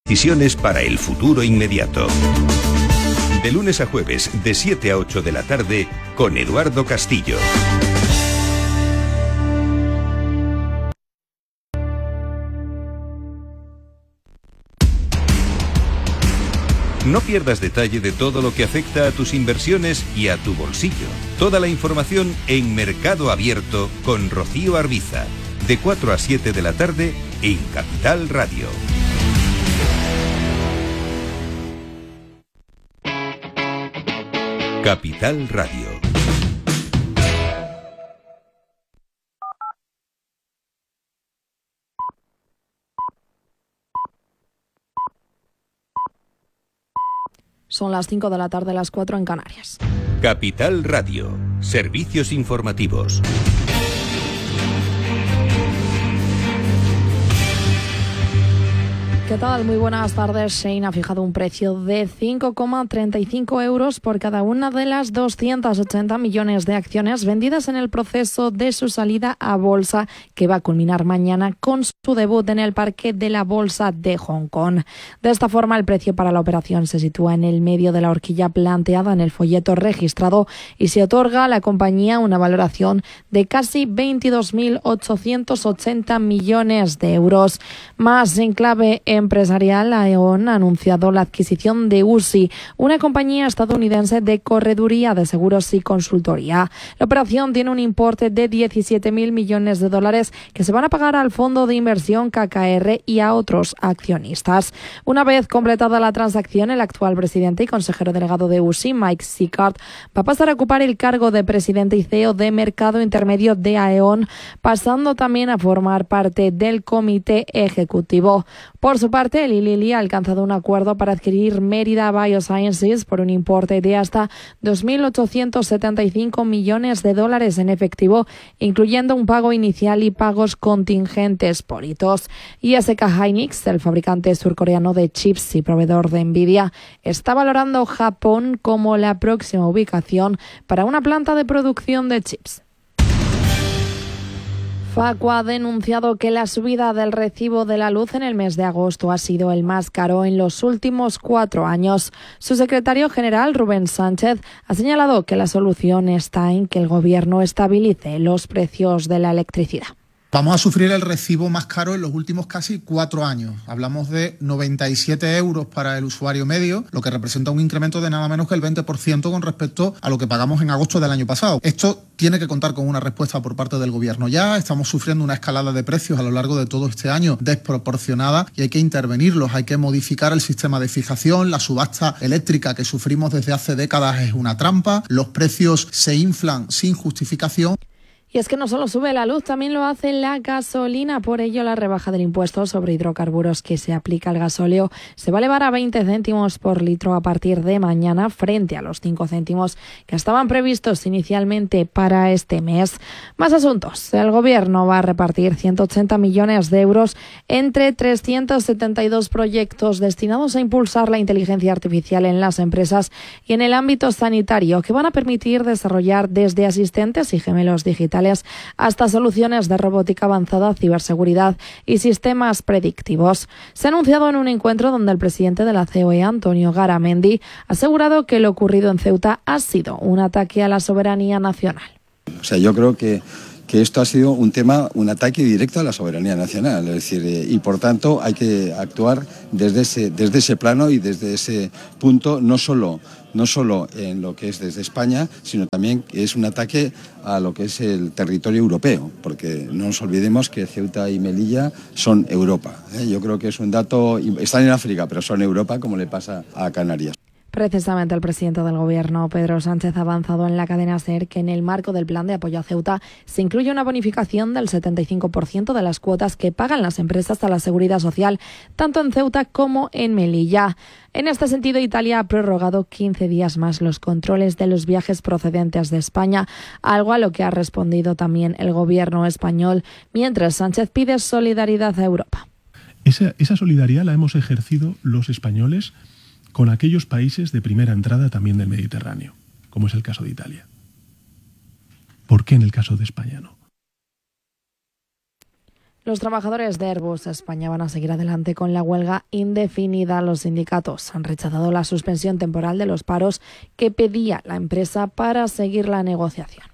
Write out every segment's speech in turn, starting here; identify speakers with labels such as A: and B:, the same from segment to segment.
A: Decisiones para el futuro inmediato. De lunes a jueves, de 7 a 8 de la tarde, con Eduardo Castillo. No pierdas detalle de todo lo que afecta a tus inversiones y a tu bolsillo. Toda la información en Mercado Abierto con Rocío Arbiza, de 4 a 7 de la tarde en Capital Radio. Capital Radio.
B: Son las 5 de la tarde, las 4 en Canarias.
A: Capital Radio. Servicios informativos.
B: ¿Qué tal? Muy buenas tardes. Shein ha fijado un precio de 5,35 euros por cada una de las 280 millones de acciones vendidas en el proceso de su salida a bolsa, que va a culminar mañana con su debut en el parque de la bolsa de Hong Kong. De esta forma, el precio para la operación se sitúa en el medio de la horquilla planteada en el folleto registrado y se otorga a la compañía una valoración de casi 22.880 millones de euros. Más en clave empresarial, Aeon ha anunciado la adquisición de USI, una compañía estadounidense de correduría de seguros y consultoría. La operación tiene un importe de 17.000 millones de dólares que se van a pagar al fondo de inversión KKR y a otros accionistas. Una vez completada la transacción, el actual presidente y consejero delegado de USI, Mike Sicard, va a pasar a ocupar el cargo de presidente y CEO de mercado intermedio de Aeon, pasando también a formar parte del comité ejecutivo. Por su parte, Eli Lilly ha alcanzado un acuerdo para adquirir Mérida Biosciences por un importe de hasta 2.875 millones de dólares en efectivo, incluyendo un pago inicial y pagos contingentes por hitos. Y SK Hynix, el fabricante surcoreano de chips y proveedor de Nvidia, está valorando Japón como la próxima ubicación para una planta de producción de chips. Facua ha denunciado que la subida del recibo de la luz en el mes de agosto ha sido el más caro en los últimos 4 años. Su secretario general, Rubén Sánchez, ha señalado que la solución está en que el Gobierno estabilice los precios de la electricidad.
C: Vamos a sufrir el recibo más caro en los últimos casi 4 años. Hablamos de 97 euros para el usuario medio, lo que representa un incremento de nada menos que el 20% con respecto a lo que pagamos en agosto del año pasado. Esto tiene que contar con una respuesta por parte del Gobierno ya. Estamos sufriendo una escalada de precios a lo largo de todo este año desproporcionada y hay que intervenirlos, hay que modificar el sistema de fijación. La subasta eléctrica que sufrimos desde hace décadas es una trampa. Los precios se inflan sin justificación.
B: Y es que no solo sube la luz, también lo hace la gasolina. Por ello, la rebaja del impuesto sobre hidrocarburos que se aplica al gasóleo se va a elevar a 20 céntimos por litro a partir de mañana, frente a los 5 céntimos que estaban previstos inicialmente para este mes. Más asuntos. El Gobierno va a repartir 180 millones de euros entre 372 proyectos destinados a impulsar la inteligencia artificial en las empresas y en el ámbito sanitario, que van a permitir desarrollar desde asistentes y gemelos digitales hasta soluciones de robótica avanzada, ciberseguridad y sistemas predictivos. Se ha anunciado en un encuentro donde el presidente de la COE, Antonio Garamendi, ha asegurado que lo ocurrido en Ceuta ha sido un ataque a la soberanía nacional.
D: O sea, yo creo que esto ha sido un ataque directo a la soberanía nacional, es decir, y por tanto hay que actuar desde ese plano y desde ese punto, no solo en lo que es desde España, sino también que es un ataque a lo que es el territorio europeo, porque no nos olvidemos que Ceuta y Melilla son Europa. Yo creo que es un dato, están en África, pero son Europa, como le pasa a Canarias.
B: Precisamente el presidente del Gobierno, Pedro Sánchez, ha avanzado en la cadena SER que en el marco del plan de apoyo a Ceuta se incluye una bonificación del 75% de las cuotas que pagan las empresas a la seguridad social, tanto en Ceuta como en Melilla. En este sentido, Italia ha prorrogado 15 días más los controles de los viajes procedentes de España, algo a lo que ha respondido también el Gobierno español, mientras Sánchez pide solidaridad a Europa.
E: Esa solidaridad la hemos ejercido los españoles con aquellos países de primera entrada también del Mediterráneo, como es el caso de Italia. ¿Por qué en el caso de España no?
B: Los trabajadores de Airbus España van a seguir adelante con la huelga indefinida. Los sindicatos han rechazado la suspensión temporal de los paros que pedía la empresa para seguir la negociación.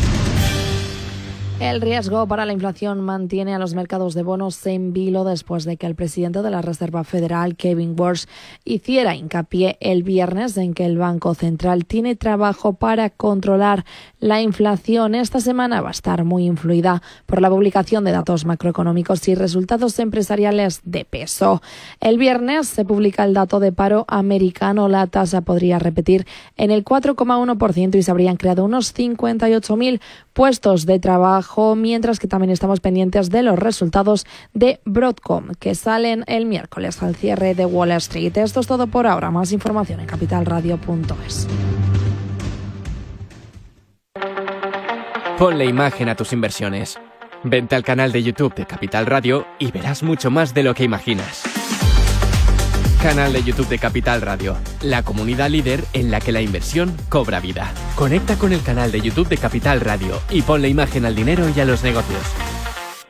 B: El riesgo para la inflación mantiene a los mercados de bonos en vilo después de que el presidente de la Reserva Federal, Kevin Warsh, hiciera hincapié el viernes en que el Banco Central tiene trabajo para controlar la inflación. Esta semana va a estar muy influida por la publicación de datos macroeconómicos y resultados empresariales de peso. El viernes se publica el dato de paro americano. La tasa podría repetir en el 4,1% y se habrían creado unos 58.000 puestos de trabajo, mientras que también estamos pendientes de los resultados de Broadcom, que salen el miércoles al cierre de Wall Street. Esto es todo por ahora. Más información en capitalradio.es.
F: Ponle imagen a tus inversiones. Vente al canal de YouTube de Capital Radio y verás mucho más de lo que imaginas. Canal de YouTube de Capital Radio, la comunidad líder en la que la inversión cobra vida. Conecta con el canal de YouTube de Capital Radio y ponle imagen al dinero y a los negocios.